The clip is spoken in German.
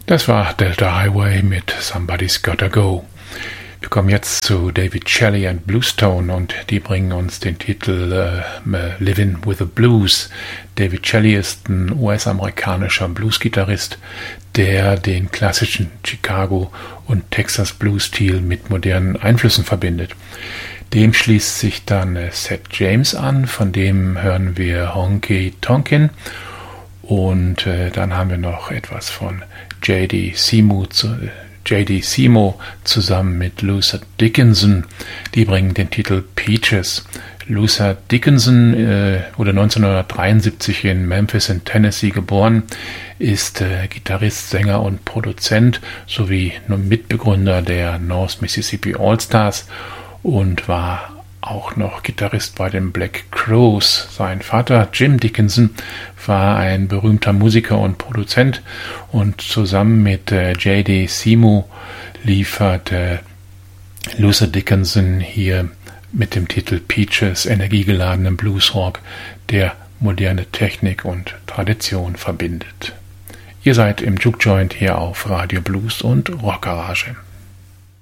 Das war Delta Highway mit Somebody's Gotta Go. Wir kommen jetzt zu David Shelley and Bluestone und die bringen uns den Titel Livin' with the Blues. David Shelley ist ein US-amerikanischer Bluesgitarrist, der den klassischen Chicago- und Texas-Blues-Stil mit modernen Einflüssen verbindet. Dem schließt sich dann Seth James an, von dem hören wir Honky Tonkin. Und dann haben wir noch etwas von J.D. Seymour zusammen mit Luther Dickinson. Die bringen den Titel Peaches. Luther Dickinson wurde 1973 in Memphis in Tennessee geboren, ist Gitarrist, Sänger und Produzent sowie Mitbegründer der North Mississippi All-Stars und war auch noch Gitarrist bei den Black Crowes. Sein Vater Jim Dickinson war ein berühmter Musiker und Produzent und zusammen mit J.D. Seymour liefert Luther Dickinson hier mit dem Titel Peaches energiegeladenen Bluesrock, der moderne Technik und Tradition verbindet. Ihr seid im Juke Joint hier auf Radio Blues und Rock Garage.